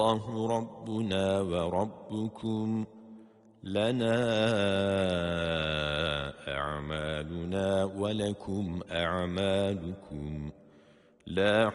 الله ربنا وربكم لنا أعمالنا ولكم أعمالكم لا